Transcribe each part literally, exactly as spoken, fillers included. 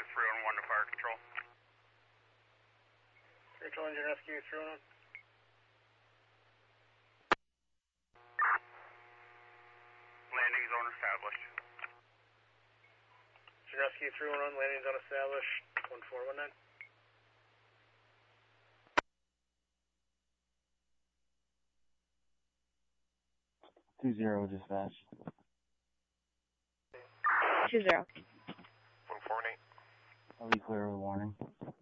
Rescue three one one to fire control. Control Engine Rescue three one one. Landing zone established. Engine Rescue three one one, landing zone established, one four one nine. Two zero dispatch. Two zero. One four eight. I'll be clear with warning.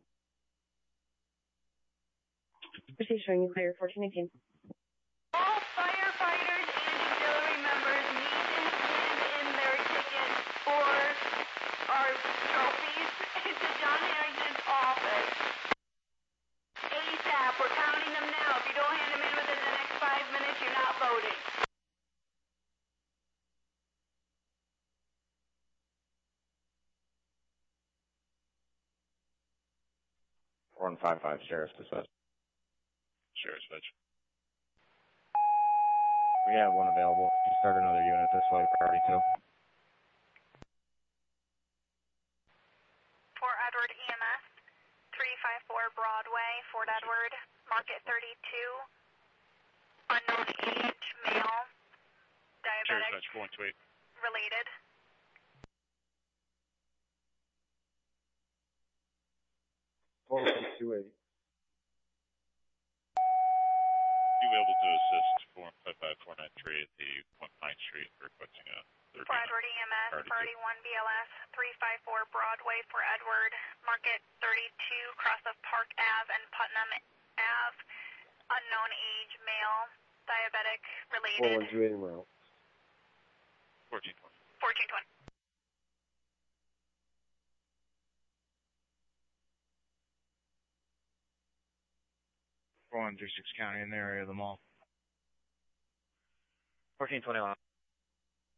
Proceed showing you clear, fourteen eighteen. All firefighters and auxiliary members need to hand in their tickets for our trophies to John Harrington's office. ASAP, we're counting them now. If you don't hand them in within the next five minutes, you're not voting. one five five, Sheriff's Dispatch. Sheriff's Dispatch. We have one available. Can you start another unit this way, priority two? Fort Edward E M S, three five four Broadway, Fort Edward, Market thirty-two, unknown age, male, Sheriff's diabetic, Dispatch, four one two eight. related. four one two eight. You able to assist four one five five four nine three at the One Pine Street requesting a third Fort unit. Edward E M S, Priority two. thirty-one B L S, three five four Broadway, Fort Edward, Market thirty-two, cross of Park Ave and Putnam Ave, unknown age, male, diabetic, four related, one two eight en route. fourteen twenty. fourteen twenty. four one three six County in the area of the mall. fourteen twenty-one.